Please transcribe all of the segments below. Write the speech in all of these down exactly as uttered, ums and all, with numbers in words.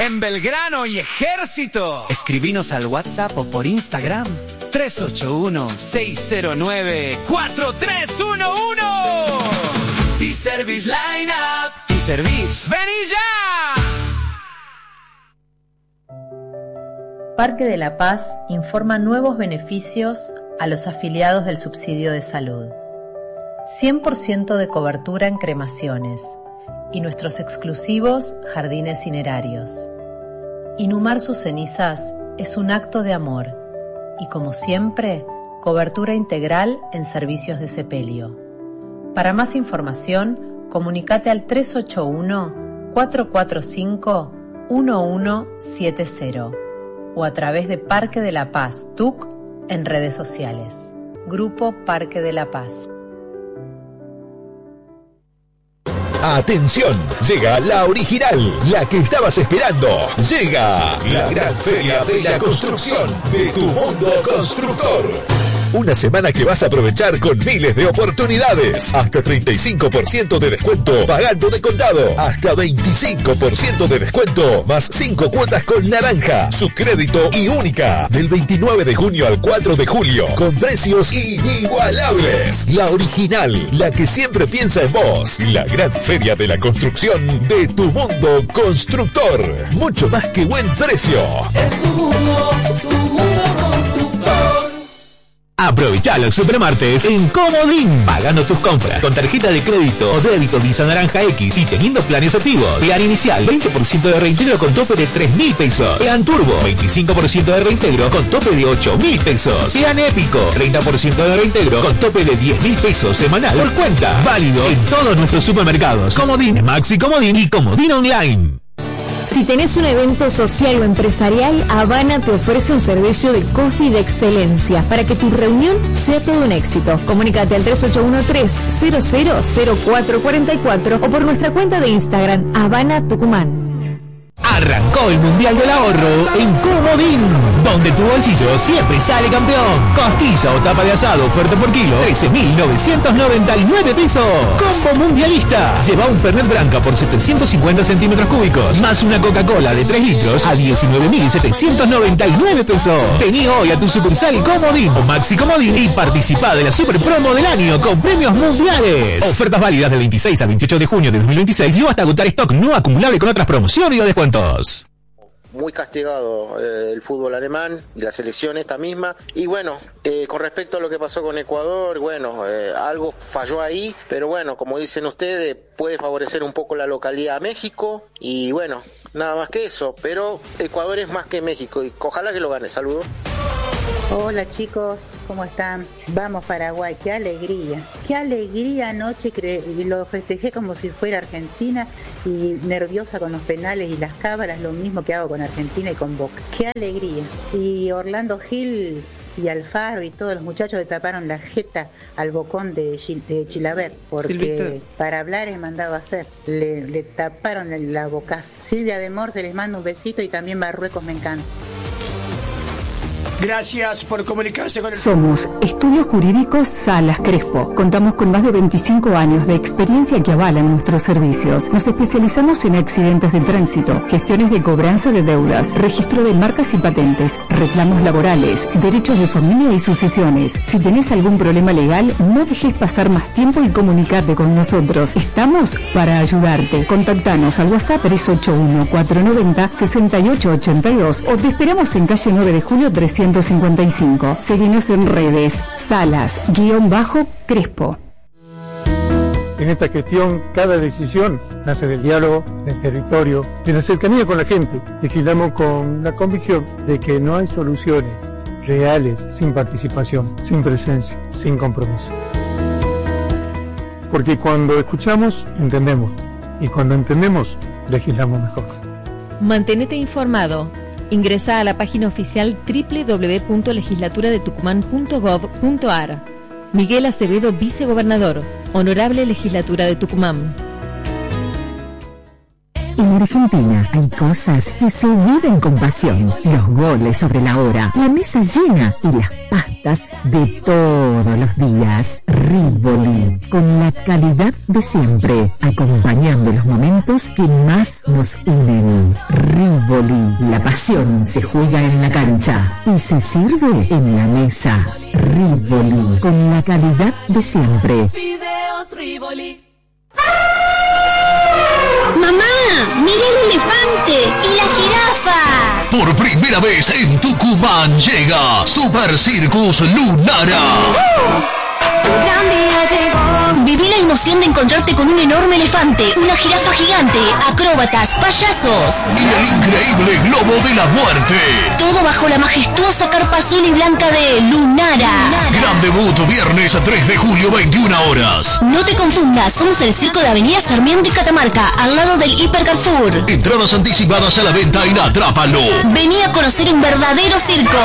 en Belgrano y Ejército. Escribinos al WhatsApp o por Instagram tres ocho uno, seis cero nueve, cuatro tres uno uno. T-Service Line Up. T-Service. ¡Vení ya! Parque de la Paz informa nuevos beneficios a los afiliados del subsidio de salud. cien por ciento de cobertura en cremaciones y nuestros exclusivos jardines cinerarios. Inhumar sus cenizas es un acto de amor y, como siempre, cobertura integral en servicios de sepelio. Para más información, comunícate al tres ocho uno, cuatro cuatro cinco, uno uno siete cero o a través de Parque de la Paz T U C en redes sociales. Grupo Parque de la Paz. Atención, llega la original, la que estabas esperando. Llega la gran feria de la construcción de Tu Mundo Constructor. Una semana que vas a aprovechar con miles de oportunidades. Hasta treinta y cinco por ciento de descuento pagando de contado. Hasta veinticinco por ciento de descuento más cinco cuotas con naranja. Su crédito y única. Del veintinueve de junio al cuatro de julio. Con precios inigualables. La original, la que siempre piensa en vos. La gran feria de la construcción de Tu Mundo Constructor. Mucho más que buen precio. Es tu mundo, tu mundo constructor. Aprovecha los supermartes en Comodín, pagando tus compras con tarjeta de crédito o débito Visa Naranja X y teniendo planes activos. Plan inicial, veinte por ciento de reintegro con tope de tres mil pesos. Plan Turbo, veinticinco por ciento de reintegro con tope de ocho mil pesos. Plan Épico, treinta por ciento de reintegro con tope de diez mil pesos semanal por cuenta. Válido en todos nuestros supermercados. Comodín, Maxi Comodín y Comodín Online. Si tenés un evento social o empresarial, Habana te ofrece un servicio de coffee de excelencia para que tu reunión sea todo un éxito. Comunícate al tres ocho uno tres, cero cero cero cuatro cuatro cuatro o por nuestra cuenta de Instagram, Habana Tucumán. Arrancó el Mundial del Ahorro en Comodín, donde tu bolsillo siempre sale campeón. Costilla o tapa de asado, oferta por kilo, trece mil novecientos noventa y nueve pesos. Combo mundialista. Lleva un Fernet Branca por setecientos cincuenta centímetros cúbicos, más una Coca-Cola de tres litros a diecinueve mil setecientos noventa y nueve pesos. Vení hoy a tu sucursal Comodín o Maxi Comodín y participá de la super promo del año con premios mundiales. Ofertas válidas del veintiséis al veintiocho de junio de dos mil veintiséis y hasta agotar stock no acumulable con otras promociones y descuentos. Muy castigado eh, el fútbol alemán y la selección esta misma. Y bueno, eh, con respecto a lo que pasó con Ecuador, bueno, eh, algo falló ahí, pero bueno, como dicen ustedes, puede favorecer un poco la localidad a México y bueno, nada más que eso. Pero Ecuador es más que México y ojalá que lo gane. Saludos. Hola chicos, ¿cómo están? Vamos Paraguay, qué alegría, qué alegría anoche, cre- lo festejé como si fuera Argentina y nerviosa con los penales y las cámaras, lo mismo que hago con Argentina y con Boca, qué alegría. Y Orlando Gil y Alfaro y todos los muchachos le taparon la jeta al bocón de, Gil- de Chilaver, porque Silvita, para hablar es mandado a hacer, le, le taparon la boca. Silvia de Mor, se les manda un besito y también Marruecos me encanta. Gracias por comunicarse con el... Somos Estudios Jurídicos Salas Crespo. Contamos con más de veinticinco años de experiencia que avalan nuestros servicios. Nos especializamos en accidentes de tránsito, gestiones de cobranza de deudas, registro de marcas y patentes, reclamos laborales, derechos de familia y sucesiones. Si tenés algún problema legal, no dejes pasar más tiempo y comunicate con nosotros. Estamos para ayudarte. Contactanos al WhatsApp tres ocho uno, cuatro nueve cero, seis ocho ocho dos o te esperamos en calle nueve de julio trescientos cincuenta y cinco. Seguinos en redes, Salas, guión bajo, Crespo. En esta gestión, cada decisión nace del diálogo, del territorio, de la cercanía con la gente. Legislamos con la convicción de que no hay soluciones reales sin participación, sin presencia, sin compromiso. Porque cuando escuchamos, entendemos. Y cuando entendemos, legislamos mejor. Mantenete informado. Ingresa a la página oficial doble u doble u doble u punto legislatura de tucumán punto gov punto ar. Miguel Acevedo, vicegobernador. Honorable Legislatura de Tucumán. En Argentina hay cosas que se viven con pasión. Los goles sobre la hora, la mesa llena y las pastas de todos los días. Rivoli, con la calidad de siempre, acompañando los momentos que más nos unen. Rivoli. Rivoli. La pasión se juega en la cancha y se sirve en la mesa. Rivoli, con la calidad de siempre. Fideos Rivoli. ¡Mamá! ¡Mira el elefante! ¡Y la jirafa! Por primera vez en Tucumán llega Super Circus Lunara. ¡Gran día llegó! Viví la emoción de encontrarte con un enorme elefante, una jirafa gigante, acróbatas, payasos. Y el increíble globo de la muerte. Todo bajo la majestuosa carpa azul y blanca de Lunara. Gran debut viernes tres de julio, veintiuna horas. No te confundas, somos el circo de Avenida Sarmiento y Catamarca, al lado del Hiper Carrefour. Entradas anticipadas a la venta en Atrápalo. Vení a conocer un verdadero circo.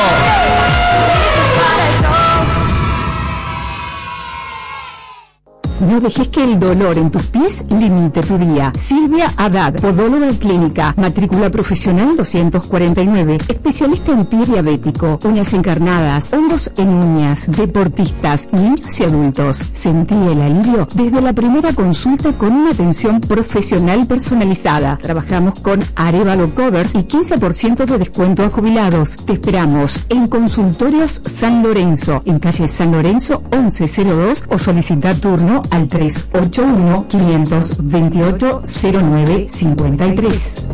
No dejes que el dolor en tus pies limite tu día. Silvia Haddad, podóloga clínica, matrícula profesional doscientos cuarenta y nueve, especialista en pie diabético, uñas encarnadas, hongos en uñas, deportistas, niños y adultos. Sentí el alivio desde la primera consulta con una atención profesional personalizada. Trabajamos con Arevalo Covers y quince por ciento de descuento a jubilados. Te esperamos en Consultorios San Lorenzo, en calle San Lorenzo once cero dos, o solicita turno al tres ocho uno, cinco dos ocho, cero nueve cinco tres.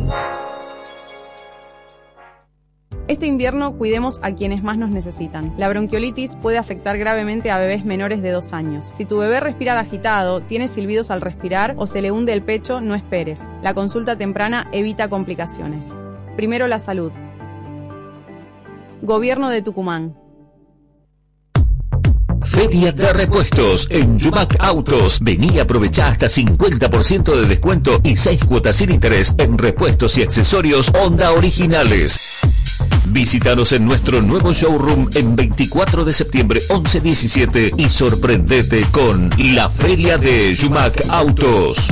Este invierno cuidemos a quienes más nos necesitan. La bronquiolitis puede afectar gravemente a bebés menores de dos años. Si tu bebé respira agitado, tiene silbidos al respirar o se le hunde el pecho, no esperes. La consulta temprana evita complicaciones. Primero la salud. Gobierno de Tucumán. Feria de repuestos en Yumac Autos. Vení y aprovechá hasta cincuenta por ciento de descuento y seis cuotas sin interés en repuestos y accesorios Honda originales. Visítanos en nuestro nuevo showroom en veinticuatro de septiembre, once diecisiete y sorprendete con la Feria de Yumac Autos.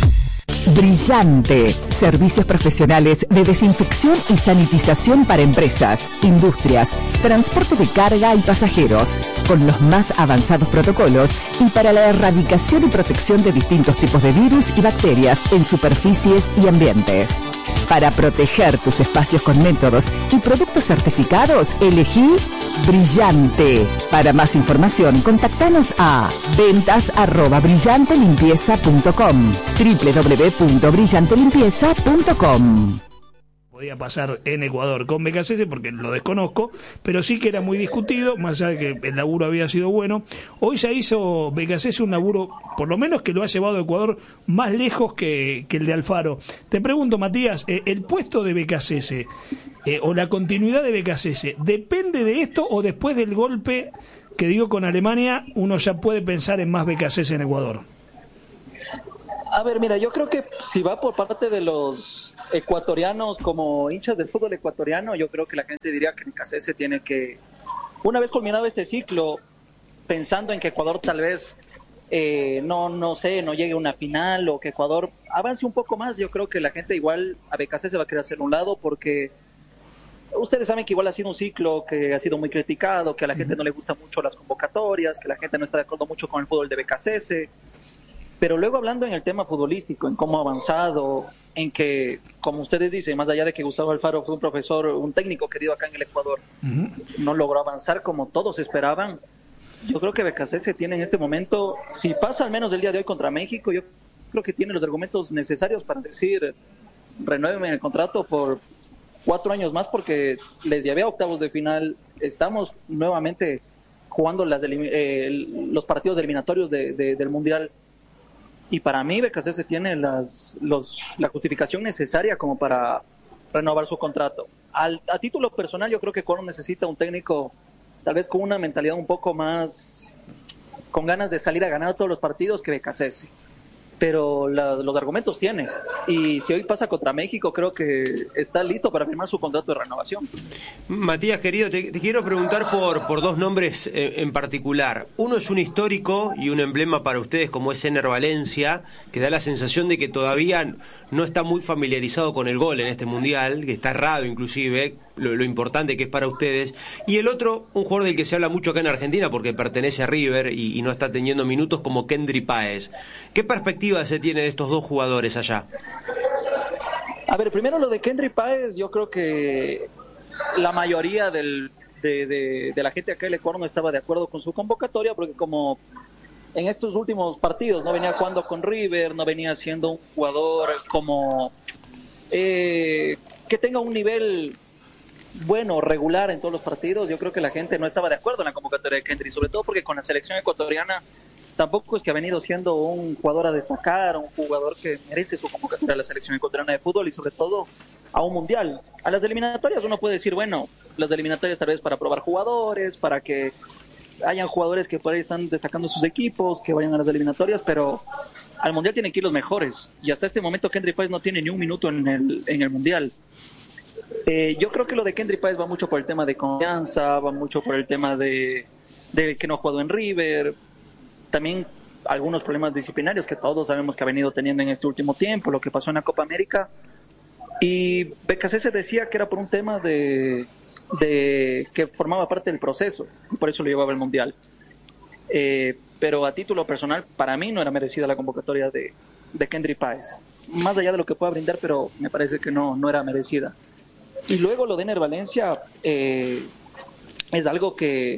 Brillante. Servicios profesionales de desinfección y sanitización para empresas, industrias, transporte de carga y pasajeros, con los más avanzados protocolos y para la erradicación y protección de distintos tipos de virus y bacterias en superficies y ambientes. Para proteger tus espacios con métodos y productos certificados, elegí Brillante. Para más información, contactanos a ventas arroba brillantelimpieza punto com, doble u doble u doble u punto brillante limpieza punto com. Podía pasar en Ecuador con B K C S porque lo desconozco, pero sí que era muy discutido, más allá de que el laburo había sido bueno. Hoy ya hizo B K C S un laburo, por lo menos que lo ha llevado a Ecuador más lejos que, que el de Alfaro. Te pregunto, Matías, eh, el puesto de B K C S eh, o la continuidad de B K C S, ¿depende de esto o después del golpe que dio con Alemania uno ya puede pensar en más B K C S en Ecuador? A ver, mira, yo creo que si va por parte de los ecuatorianos como hinchas del fútbol ecuatoriano, yo creo que la gente diría que B K C S tiene que, una vez culminado este ciclo, pensando en que Ecuador tal vez, eh, no no sé, no llegue a una final o que Ecuador avance un poco más, yo creo que la gente igual a B K C S va a querer hacer un lado porque ustedes saben que igual ha sido un ciclo que ha sido muy criticado, que a la gente no le gustan mucho las convocatorias, que la gente no está de acuerdo mucho con el fútbol de B K C S. Pero luego hablando en el tema futbolístico, en cómo ha avanzado, en que, como ustedes dicen, más allá de que Gustavo Alfaro fue un profesor, un técnico querido acá en el Ecuador, uh-huh. no logró avanzar como todos esperaban. Yo creo que B K C S tiene en este momento, si pasa al menos el día de hoy contra México, yo creo que tiene los argumentos necesarios para decir, renuévenme el contrato por cuatro años más porque les llevé a octavos de final, estamos nuevamente jugando las eh, los partidos eliminatorios de, de, del Mundial. Y para mí B K C S tiene las, los, la justificación necesaria como para renovar su contrato. Al, a título personal yo creo que Ecuador necesita un técnico tal vez con una mentalidad un poco más, con ganas de salir a ganar todos los partidos que B K C S. Pero la, los argumentos tiene. Y si hoy pasa contra México, creo que está listo para firmar su contrato de renovación. Matías, querido, te, te quiero preguntar por, por dos nombres en, en particular. Uno es un histórico y un emblema para ustedes, como es Ener Valencia, que da la sensación de que todavía no está muy familiarizado con el gol en este Mundial, que está errado inclusive, lo, lo importante que es para ustedes. Y el otro, un jugador del que se habla mucho acá en Argentina, porque pertenece a River y, y no está teniendo minutos, como Kendry Páez. ¿Qué perspectiva se tiene de estos dos jugadores allá? A ver, primero lo de Kendry Páez, yo creo que la mayoría del, de, de, de la gente acá del Ecuador no estaba de acuerdo con su convocatoria, porque como en estos últimos partidos no venía jugando con River, no venía siendo un jugador como eh, que tenga un nivel bueno, regular en todos los partidos, yo creo que la gente no estaba de acuerdo en la convocatoria de Kendry, sobre todo porque con la selección ecuatoriana tampoco es que ha venido siendo un jugador a destacar, un jugador que merece su convocatoria a la selección ecuatoriana de fútbol y sobre todo a un mundial. A las eliminatorias uno puede decir, bueno, las eliminatorias tal vez para probar jugadores, para que hayan jugadores que por ahí están destacando sus equipos, que vayan a las eliminatorias, pero al mundial tienen que ir los mejores. Y hasta este momento Kendry Páez no tiene ni un minuto en el, en el mundial. Eh, yo creo que lo de Kendry Páez va mucho por el tema de confianza, va mucho por el tema de, de que no ha jugado en River, también algunos problemas disciplinarios que todos sabemos que ha venido teniendo en este último tiempo, lo que pasó en la Copa América. Y B K C S decía que era por un tema de, de que formaba parte del proceso, y por eso lo llevaba al Mundial. Eh, pero a título personal, para mí no era merecida la convocatoria de, de Kendry Páez. Más allá de lo que pueda brindar, pero me parece que no, no era merecida. Y luego lo de Ener Valencia eh, es algo que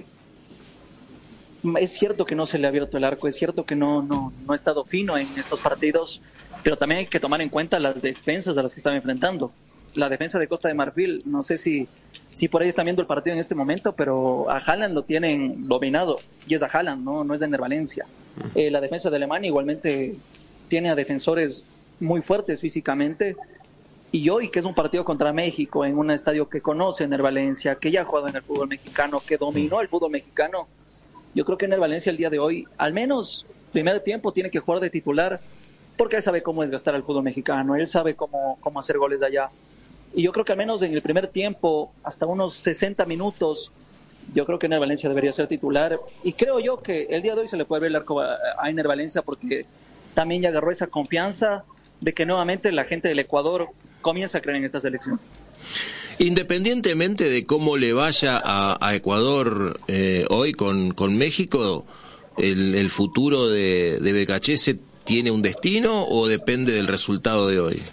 es cierto que no se le ha abierto el arco, es cierto que no, no, no ha estado fino en estos partidos, pero también hay que tomar en cuenta las defensas a las que estaba enfrentando. La defensa de Costa de Marfil, no sé si, si por ahí están viendo el partido en este momento, pero a Haaland lo tienen dominado, y es a Haaland, no, no es de Ener Valencia. Eh, la defensa de Alemania igualmente tiene a defensores muy fuertes físicamente, y hoy que es un partido contra México, en un estadio que conoce Ener Valencia, que ya ha jugado en el fútbol mexicano, que dominó el fútbol mexicano, yo creo que Ener Valencia el día de hoy, al menos primer tiempo, tiene que jugar de titular, porque él sabe cómo desgastar al fútbol mexicano, él sabe cómo, cómo hacer goles de allá. Y yo creo que al menos en el primer tiempo, hasta unos sesenta minutos, yo creo que Ener Valencia debería ser titular. Y creo yo que el día de hoy se le puede ver el arco a, a Ener Valencia, porque también ya agarró esa confianza de que nuevamente la gente del Ecuador comienza a creer en esta selección. Independientemente de cómo le vaya a, a Ecuador eh, hoy con, con México, el, el futuro de, de B K C S tiene un destino o depende del resultado de hoy.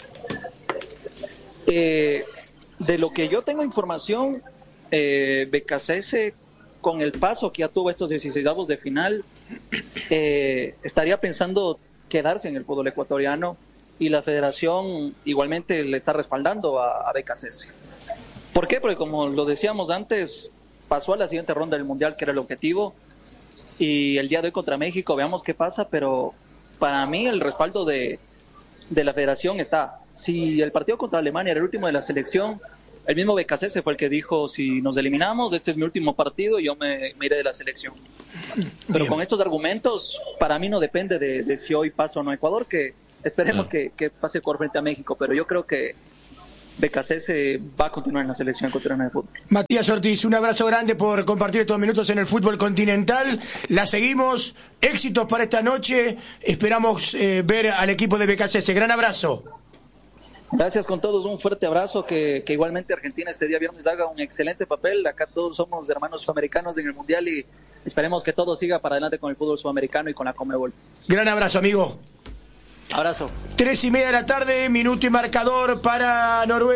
Eh, de lo que yo tengo información, eh, B K C S con el paso que ya tuvo estos dieciseisavos de final, eh, estaría pensando quedarse en el fútbol ecuatoriano, y la federación igualmente le está respaldando a, a B K C S. ¿Por qué? Porque como lo decíamos antes, pasó a la siguiente ronda del Mundial, que era el objetivo, y el día de hoy contra México, veamos qué pasa, pero para mí el respaldo de, de la federación está. Si el partido contra Alemania era el último de la selección, el mismo B K C S fue el que dijo, si nos eliminamos, este es mi último partido y yo me, me iré de la selección. Pero Bien. Con estos argumentos, para mí no depende de, de si hoy pasa o no Ecuador, que esperemos claro. que, que pase Ecuador frente a México, pero yo creo que B K C S va a continuar en la selección ecuatoriana de fútbol. Matías Ortiz, un abrazo grande por compartir estos minutos en el fútbol continental. La seguimos, éxitos para esta noche, esperamos eh, ver al equipo de B K C S. Gran abrazo. Gracias con todos, un fuerte abrazo, que, que igualmente Argentina este día viernes haga un excelente papel. Acá todos somos hermanos sudamericanos en el Mundial y esperemos que todo siga para adelante con el fútbol sudamericano y con la Conmebol. Gran abrazo, amigo. Abrazo. Tres y media de la tarde, minuto y marcador para Noruega.